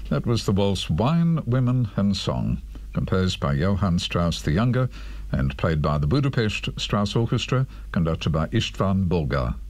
That was the waltz Wine, Women and Song, composed by Johann Strauss the Younger and played by the Budapest Strauss Orchestra, conducted by István Bolgár.